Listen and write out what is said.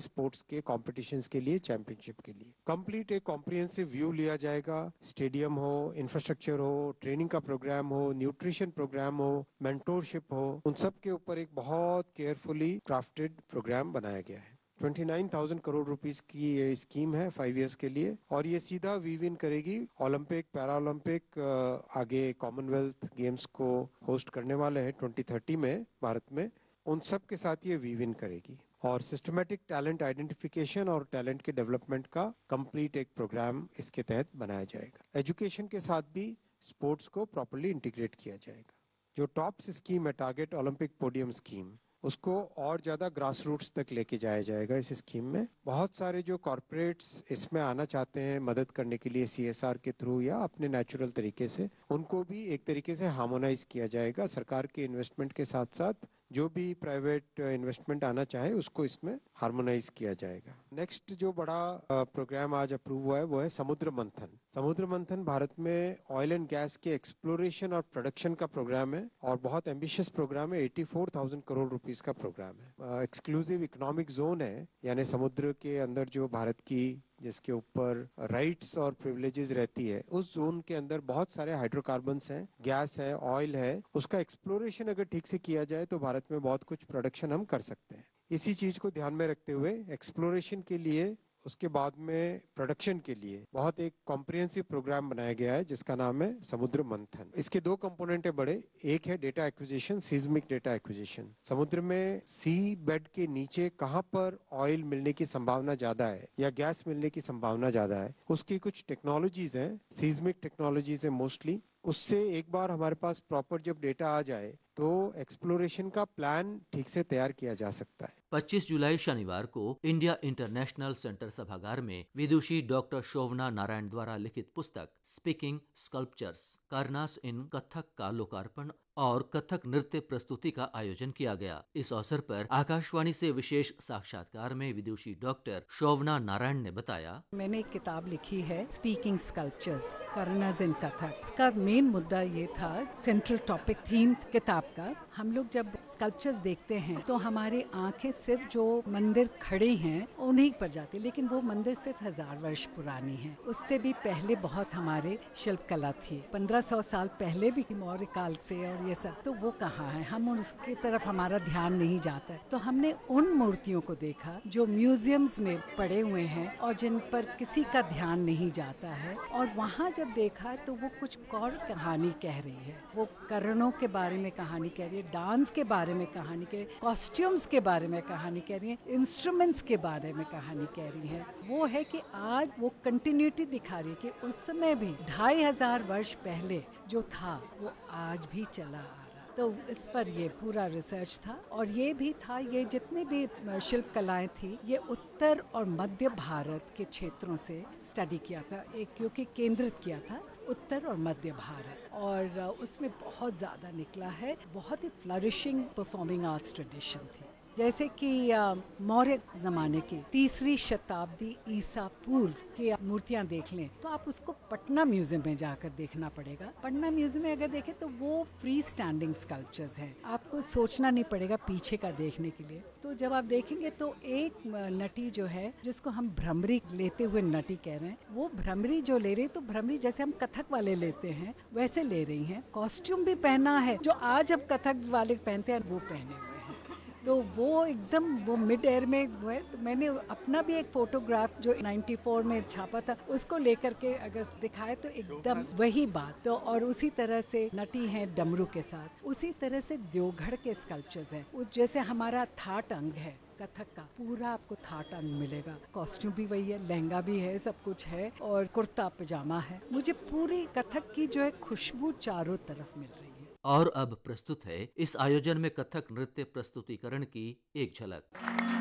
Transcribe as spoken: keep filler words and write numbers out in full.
Sports के competitions के लिए, चैंपियनशिप के लिए। कंप्लीट एक कॉम्प्रिहेंसिव व्यू लिया जाएगा। स्टेडियम हो, इंफ्रास्ट्रक्चर हो, ट्रेनिंग का प्रोग्राम हो, न्यूट्रिशन प्रोग्राम हो, मेंटोरशिप हो, उन सब के ऊपर एक बहुत केयरफुली क्राफ्टेड प्रोग्राम बनाया गया है। उनतीस हज़ार करोड़ रुपीस की ये स्कीम है फाइव इयर्स के लिए, और ये सीधा वीव इन करेगी ओलंपिक, पैरा ओलंपिक, आगे कॉमनवेल्थ गेम्स को होस्ट करने वाले हैं ट्वेंटी थर्टी में भारत में, उन सब के साथ ये वीव इन करेगी। और सिस्टमैटिक टैलेंट आइडेंटिफिकेशन और टैलेंट के डेवलपमेंट का कंप्लीट एक प्रोग्राम इसके तहत बनाया जाएगा। एजुकेशन के साथ भी स्पोर्ट्स को प्रॉपर्ली इंटीग्रेट किया जाएगा। जो टॉप स्कीम है, टारगेट ओलंपिक पोडियम स्कीम, उसको और ज्यादा ग्रास रूट्स तक लेके जाया जाएगा। इस स्कीम में बहुत सारे जो कॉर्पोरेट्स इसमें आना चाहते हैं मदद करने के लिए सीएसआर के थ्रू या अपने नेचुरल तरीके से, उनको भी एक तरीके से हार्मोनाइज किया जाएगा। सरकार के इन्वेस्टमेंट के साथ साथ जो भी प्राइवेट इन्वेस्टमेंट आना चाहे उसको इसमें हार्मोनाइज किया जाएगा। नेक्स्ट जो बड़ा प्रोग्राम आज अप्रूव हुआ है वो है समुद्र मंथन। समुद्र मंथन भारत में ऑयल एंड गैस के एक्सप्लोरेशन और प्रोडक्शन का प्रोग्राम है, और बहुत एम्बिशियस प्रोग्राम है। चौरासी हज़ार करोड़ रुपीस का प्रोग्राम है। एक्सक्लूसिव इकोनॉमिक जोन है, यानी समुद्र के अंदर जो भारत की जिसके ऊपर राइट्स और प्रिविलेजेस रहती है, उस जोन के अंदर बहुत सारे हाइड्रोकार्बन्स हैं, गैस है, ऑयल है। उसका एक्सप्लोरेशन अगर ठीक से किया जाए तो भारत में बहुत कुछ प्रोडक्शन हम कर सकते हैं। इसी चीज को ध्यान में रखते हुए एक्सप्लोरेशन के लिए, उसके बाद में प्रोडक्शन के लिए बहुत एक कॉम्प्रिहेंसिव प्रोग्राम बनाया गया है जिसका नाम है समुद्र मंथन। इसके दो कंपोनेंट है बड़े। एक है data acquisition, seismic data acquisition. समुद्र में सी बेड के नीचे कहां पर ऑयल मिलने की संभावना ज्यादा है या गैस मिलने की संभावना ज्यादा है, उसकी कुछ टेक्नोलॉजीज हैं, सीज्मिक टेक्नोलॉजीज है मोस्टली। उससे एक बार हमारे पास प्रॉपर जब डेटा आ जाए तो एक्सप्लोरेशन का प्लान ठीक से तैयार किया जा सकता है। पच्चीस जुलाई शनिवार को इंडिया इंटरनेशनल सेंटर सभागार में विदुषी डॉक्टर शोभना नारायण द्वारा लिखित पुस्तक स्पीकिंग स्कल्पचर्स कार्नास इन कथक का लोकार्पण और कथक नृत्य प्रस्तुति का आयोजन किया गया। इस अवसर पर आकाशवाणी से विशेष साक्षात्कार में विदुषी डॉक्टर शोभना नारायण ने बताया, मैंने एक किताब लिखी है स्पीकिंग स्कल्पचर्स कार्नास इन कथक। इसका मेन मुद्दा ये था, सेंट्रल टॉपिक थीम किताब का, हम लोग जब स्कल्पचर्स देखते हैं तो हमारी आंखें सिर्फ जो मंदिर खड़े हैं उन्हीं पर जाती, लेकिन वो मंदिर सिर्फ हजार वर्ष पुरानी है। उससे भी पहले बहुत हमारे शिल्प कला थी, पंद्रह सौ साल पहले भी मौर्य काल से, और ये सब तो वो कहाँ है, हम उसकी तरफ हमारा ध्यान नहीं जाता है। तो हमने उन मूर्तियों को देखा जो म्यूजियम्स में पड़े हुए हैं और जिन पर किसी का ध्यान नहीं जाता है, और वहाँ जब देखा तो वो कुछ और कहानी कह रही है। वो कर्णों के बारे में कहानी कह रही है, डांस के बारे में कहानी कह रही है, कॉस्ट्यूम्स के बारे में कहानी कह रही है, इंस्ट्रूमेंट्स के बारे में कहानी कह रही है। वो है कि आज वो कंटिन्यूटी दिखा रही है कि उस समय भी ढाई हजार वर्ष पहले जो था वो आज भी चला आ रहा। तो इस पर ये पूरा रिसर्च था, और ये भी था, ये जितने भी शिल्प कलाएं थी ये उत्तर और मध्य भारत के क्षेत्रों से स्टडी किया था, एक क्योंकि केंद्रित किया था उत्तर और मध्य भारत, और उसमें बहुत ज़्यादा निकला है। बहुत ही फ्लरिशिंग परफॉर्मिंग आर्ट्स ट्रेडिशन थी। जैसे कि मौर्य जमाने की तीसरी शताब्दी ईसा पूर्व की मूर्तियां देख लें तो आप उसको पटना म्यूजियम में जाकर देखना पड़ेगा। पटना म्यूजियम में अगर देखें तो वो फ्री स्टैंडिंग स्कल्पचर्स हैं, आपको सोचना नहीं पड़ेगा पीछे का देखने के लिए। तो जब आप देखेंगे तो एक नटी जो है, जिसको हम भ्रमरी लेते हुए नटी कह रहे हैं, वो भ्रमरी जो ले रही, तो भ्रमरी जैसे हम कथक वाले लेते हैं वैसे ले रही हैं। कॉस्ट्यूम भी पहना है जो आज अब कथक वाले पहनते हैं, वो पहने हुए हैं। तो वो एकदम वो मिड एयर में वो है। तो मैंने अपना भी एक फोटोग्राफ जो चौरानवे में छापा था उसको लेकर के अगर दिखाए तो एकदम वही बात। तो और उसी तरह से नटी है डमरू के साथ, उसी तरह से देवगढ़ के स्कल्पचर्स हैं। उस जैसे हमारा थाट अंग है कथक का, पूरा आपको थाट अंग मिलेगा, कॉस्ट्यूम भी वही है, लहंगा भी है, सब कुछ है, और कुर्ता पजामा है। मुझे पूरी कथक की जो है खुशबू चारों तरफ मिल रही है। और अब प्रस्तुत है इस आयोजन में कथक नृत्य प्रस्तुतिकरण की एक झलक।